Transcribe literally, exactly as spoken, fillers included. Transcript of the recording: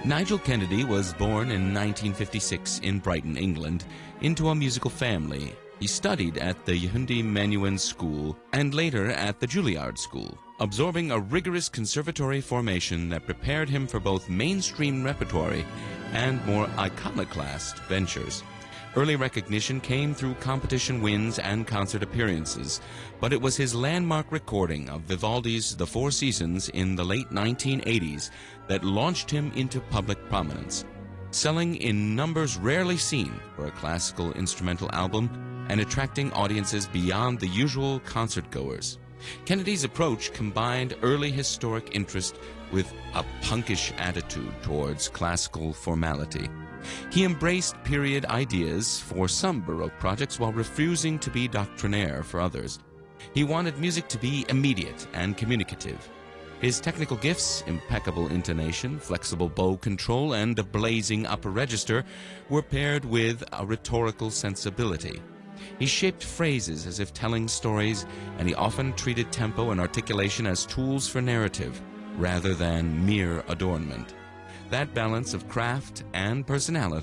Nigel Kennedy was born in nineteen fifty-six in Brighton, England, into a musical family. He studied at the Yehundi Menuhin School and later at the Juilliard School, absorbing a rigorous conservatory formation that prepared him for both mainstream repertory and more iconoclast ventures. Early recognition came through competition wins and concert appearances, but it was his landmark recording of Vivaldi's The Four Seasons in the late nineteen eighties that launched him into public prominence, selling in numbers rarely seen for a classical instrumental album and attracting audiences beyond the usual concert-goers. Kennedy's approach combined early historic interest with a punkish attitude towards classical formality. He embraced period ideas for some Baroque projects while refusing to be doctrinaire for others. He wanted music to be immediate and communicative. His technical gifts, impeccable intonation, flexible bow control, and a blazing upper register were paired with a rhetorical sensibility. He shaped phrases as if telling stories, and he often treated tempo and articulation as tools for narrative rather than mere adornment. That balance of craft and personality